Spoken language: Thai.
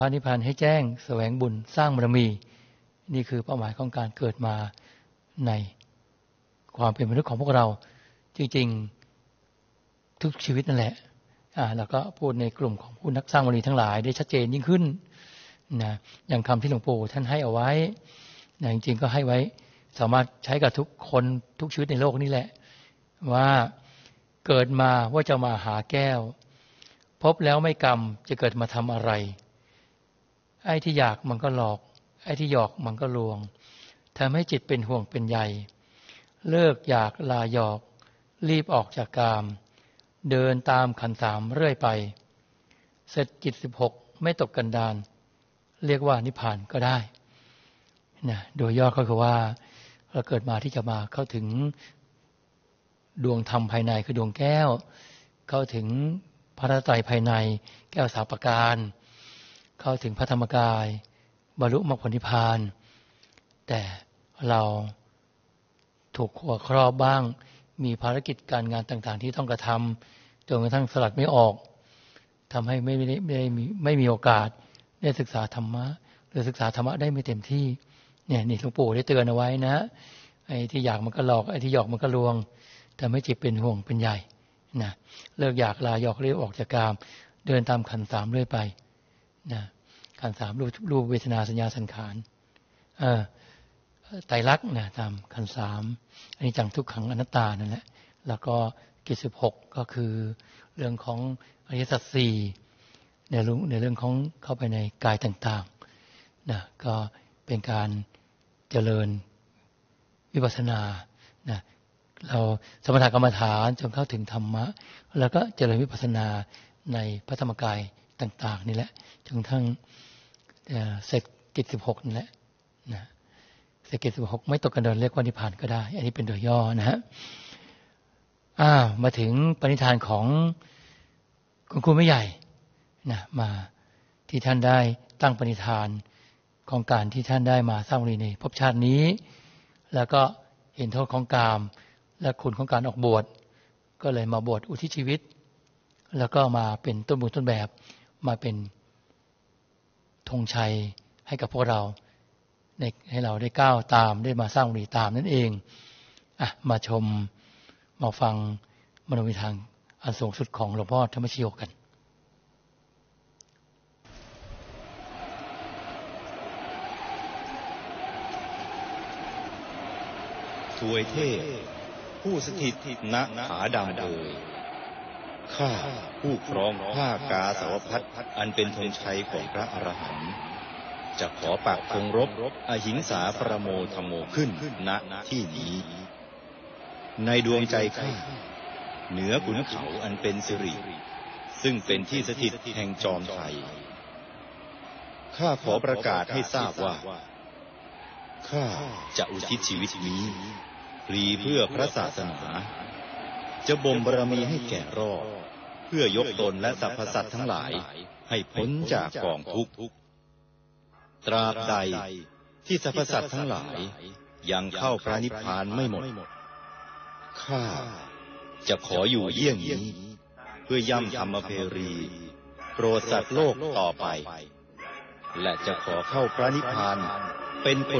พระนิพพานให้แจ้งแสวงบุญสร้างบารมีนี่คือเป้าหมายของการเกิดมาในความเป็นมนุษย์ของพวกเราจริงๆทุกชีวิตนั่นแหละแล้วก็พูดในกลุ่มของผู้นักสร้างบารมีทั้งหลายได้ชัดเจนยิ่งขึ้นนะอย่างคำที่หลวงปู่ท่านให้เอาไว้นะจริงๆก็ให้ไว้สามารถใช้กับทุกคนทุกชีวิตในโลกนี้แหละว่าเกิดมาว่าจะมาหาแก้วพบแล้วไม่กรรมจะเกิดมาทำอะไรไอ้ที่อยากมันก็หลอกไอ้ที่หยอกมันก็ลวงทำให้จิตเป็นห่วงเป็นใยเลิกอยากลาหยอกรีบออกจากกามเดินตามขันธ์สามเรื่อยไปเสร็จจิต16ไม่ตกกันดารเรียกว่านิพพานก็ได้นะโดยย่อก็คือว่าเราเกิดมาที่จะมาเข้าถึงดวงธรรมภายในคือดวงแก้วเข้าถึงพระไตรภายในแก้วสามประการเข้าถึงพระธรรมกายบรรลุมรรคผลนิพพานแต่เราถูกขัวครอบบ้างมีภารกิจการงานต่างๆที่ต้องกระทำจนกระทั่งสลัดไม่ออกทำให้ไม่มีโอกาสได้ศึกษาธรรมะหรือศึกษาธรรมะได้ไม่เต็มที่เนี่ยนี่หลวงปู่ได้เตือนเอาไว้นะไอ้ที่อยากมันก็หลอกไอ้ที่หยอกมันก็ลวงแต่ไม่จิตเป็นห่วงเป็นใยนะเลิกอยากลาหยอกเรียกออกจากกามเดินตามขันธ์สามเรื่อยไปนะขันธ์สามรูปเวทนาสัญญาสังขารไตรลักษณ์นะตามขันธ์สามอันนี้จังทุกขังอนัตตานั่นแหละแล้วก็กิจ16ก็คือเรื่องของอริยสัจสี่ในเรื่องของเข้าไปในกายต่างๆนะก็เป็นการเจริญวิปัสสนานะเราสมถกรรมฐานจนเข้าถึงธรรมะแล้วก็เจริญวิปัสสนาในพระธรรมกายต่างๆนี่แหละจนทั้งเสร็จกิจ16นี่แหละนะเสร็จกิจ16ไม่ตกกันดารเรียกว่านิพพานก็ได้อันนี้เป็นโดยย่อนะฮะมาถึงปณิธานของคุณครูไม่ใหญ่นะมาที่ท่านได้ตั้งปณิธานของการที่ท่านได้มาสร้างบารมีในภพชาตินี้แล้วก็เห็นโทษของกามและคุณของการออกบวชก็เลยมาบวชอุทิศชีวิตแล้วก็มาเป็นต้นบุญต้นแบบมาเป็นธงชัยให้กับพวกเราให้เราได้ก้าวตามได้มาสร้างบารมีตามนั่นเองมาชมมาฟังมโนวิธานอันสูงสุดของหลวงพ่อธรรมชโยกันถวยเทพผู้สถิตณผาดำข้าผู้ครองผ้ากาสาวพัสอันเป็นธงชัยของพระอรหันต์จะขอปักธงรบอหิงสาปรโมธโมขึ้นณที่นี้ในดวงใจข้าเหนือขุนเขาอันเป็นสิริซึ่งเป็นที่สถิตแห่งจอมไทยข้าขอประกาศให้ทราบว่าข้าจะอุทิศชีวิตนี้พลีเพื่อพระศาสนาจะบ่มบารมีให้แก่รอดเพื่อยกตนและสรรพสัตว์ทั้งหลายให้พ้นจากกองทุกข์ตราบใดที่สรรพสัตว์ทั้งหลายยังเข้าพระนิพพานไม่หมดข้าจะขออยู่เยี่ยงนี้เพื่อย่ำธรรมเพรีโปรดสัตว์โลกต่อไปและจะขอเข้าพระนิพพานเป็น